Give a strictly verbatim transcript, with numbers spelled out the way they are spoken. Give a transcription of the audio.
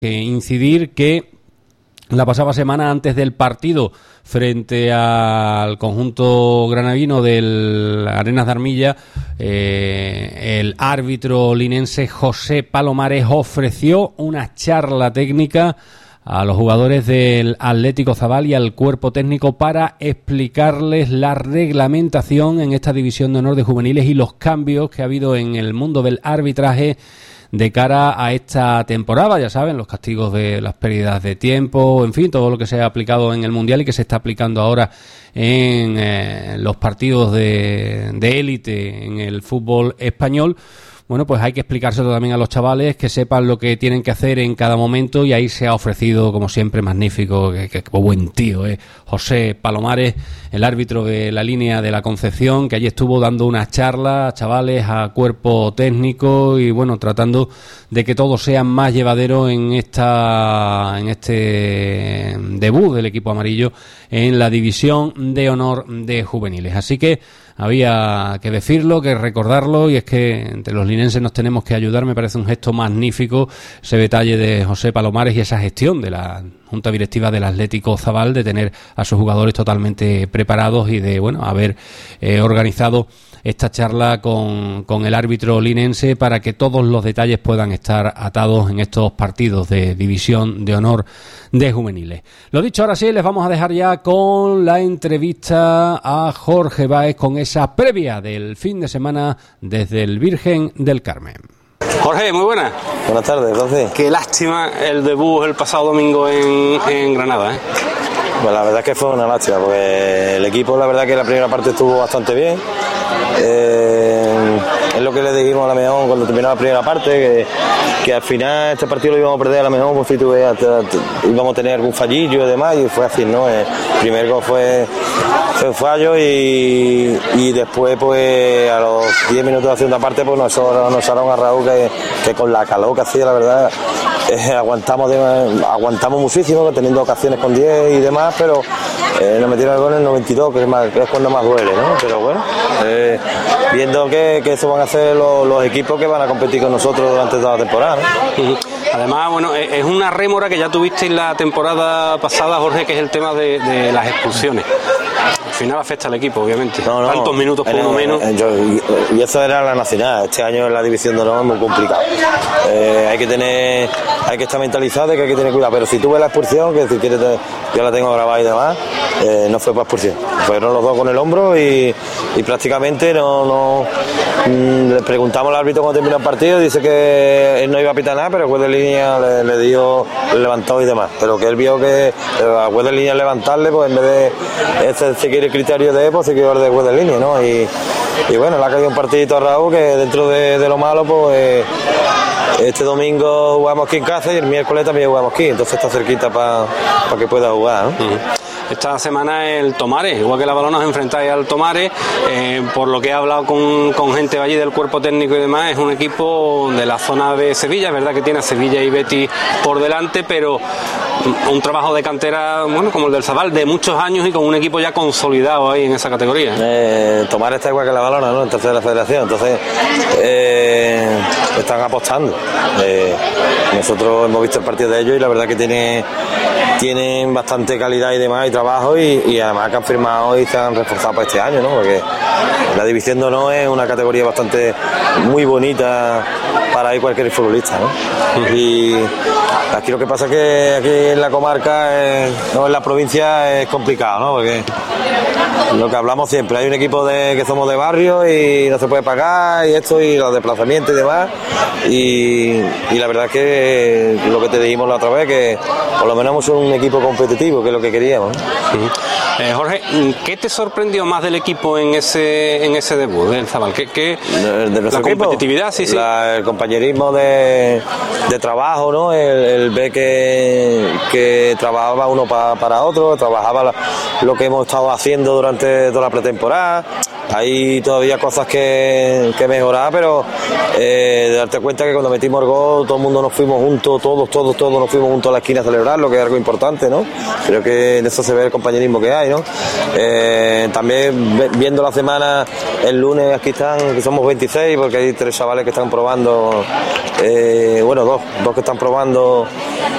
que incidir que la pasada semana, antes del partido frente al conjunto granadino del Arenas de Armilla, eh, el árbitro linense José Palomares ofreció una charla técnica a los jugadores del Atlético Zabal y al cuerpo técnico para explicarles la reglamentación en esta división de honor de juveniles y los cambios que ha habido en el mundo del arbitraje de cara a esta temporada. Ya saben, los castigos de las pérdidas de tiempo, en fin, todo lo que se ha aplicado en el Mundial y que se está aplicando ahora en eh, los partidos de, de élite en el fútbol español. Bueno, pues hay que explicárselo también a los chavales, que sepan lo que tienen que hacer en cada momento, y ahí se ha ofrecido, como siempre, magnífico, que, que, que buen tío, ¿eh? José Palomares, el árbitro de la línea de la Concepción, que allí estuvo dando una charla a chavales, a cuerpo técnico, y bueno, tratando de que todo sea más llevadero en esta en este debut del equipo amarillo en la división de honor de juveniles. Así que había que decirlo, que recordarlo, y es que entre los linenses nos tenemos que ayudar. Me parece un gesto magnífico ese detalle de José Palomares y esa gestión de la Junta Directiva del Atlético Zabal, de tener a sus jugadores totalmente preparados y de, bueno, haber eh, organizado esta charla con, con el árbitro linense para que todos los detalles puedan estar atados en estos partidos de división de honor de juveniles. Lo dicho, ahora sí, les vamos a dejar ya con la entrevista a Jorge Báez, con esa previa del fin de semana desde el Virgen del Carmen. Jorge, muy buenas. Buenas tardes, José. Qué lástima el debut el pasado domingo en, en Granada, ¿eh? Pues la verdad es que fue una lástima, porque el equipo, la verdad que la primera parte estuvo bastante bien. Eh, es lo que le dijimos a la mejor cuando terminó la primera parte, que, que al final este partido lo íbamos a perder a la mejor, pues si tú veas, íbamos a tener algún fallillo y demás, y fue así, ¿no? El primer gol fue, fue un fallo, y, y después, pues a los diez minutos de la segunda parte, pues nos, nos salieron a Raúl, que, que con la calor que hacía, la verdad, eh, aguantamos, de, aguantamos muchísimo, teniendo ocasiones con diez y demás, pero eh, nos metieron el gol en el noventa y dos, que es, más, que es cuando más duele, ¿no? Pero bueno, eh, viendo que, que eso van a hacer los, los equipos que van a competir con nosotros durante toda la temporada, ¿no? Uh-huh. Además, bueno, es una rémora que ya tuvisteis la temporada pasada, Jorge, que es el tema de, de las expulsiones. Al final afecta al equipo, obviamente. No, no, tantos minutos por uno menos. Yo, y, y eso era la nacional. Este año en la división de honor es muy complicado. Eh, hay que tener, hay que estar mentalizado de que hay que tener cuidado. Pero si tú ves la expulsión, que si quieres, te, yo la tengo grabada y demás, eh, no fue para expulsión. Fueron los dos con el hombro y, y prácticamente no, no mmm, le preguntamos al árbitro cuando terminó el partido, dice que él no iba a pitar nada, pero el juez de línea le, le dio, le levantó y demás. Pero que él vio que al juez de línea levantarle, pues en vez de ese seguir el criterio de pues seguir el de juez de línea, ¿no? Y, y bueno, le ha caído un partidito a Raúl, que dentro de, de lo malo, pues este domingo jugamos aquí en casa y el miércoles también jugamos aquí, entonces está cerquita para pa que pueda jugar, ¿no? Uh-huh. Esta semana el Tomares, igual que la Balona, os enfrentáis al Tomares, eh, por lo que he hablado con, con gente allí del cuerpo técnico y demás, es un equipo de la zona de Sevilla, es verdad que tiene a Sevilla y Betis por delante, pero un trabajo de cantera, bueno, como el del Zabal, de muchos años y con un equipo ya consolidado ahí en esa categoría. Eh, Tomares está igual que la Balona, ¿no? Entonces la federación, entonces eh, están apostando. Eh, nosotros hemos visto el partido de ellos y la verdad que tiene, tienen bastante calidad y demás y trabajo, y, y además que han firmado y se han reforzado para este año, ¿no? Porque la división de honor es una categoría bastante muy bonita para ir cualquier futbolista, ¿no? Y aquí lo que pasa es que aquí en la comarca, eh, no, en la provincia es complicado, ¿no? Porque lo que hablamos siempre, hay un equipo de que somos de barrio y no se puede pagar y esto y los desplazamientos y demás, y, y la verdad es que lo que te dijimos la otra vez, que por lo menos somos un equipo competitivo, que es lo que queríamos, ¿no? Uh-huh. eh, Jorge, ¿qué te sorprendió más del equipo en ese en ese debut del Zabal? ¿Qué, qué, de, de la competitividad, equipo? sí, sí. La, el compañerismo de, de trabajo, ¿no? El, el ver que, que trabajaba uno pa, para otro, trabajaba la, lo que hemos estado haciendo durante toda la pretemporada. hay todavía cosas que, que mejorar, pero eh, de darte cuenta que cuando metimos el gol todo el mundo nos fuimos juntos, todos, todos, todos nos fuimos juntos a la esquina a celebrarlo, que es algo importante, ¿no? Creo que en eso se ve el compañerismo que hay, ¿no? Eh, también viendo la semana, el lunes aquí están, que somos veintiséis, porque hay tres chavales que están probando, eh, bueno, dos, dos que están probando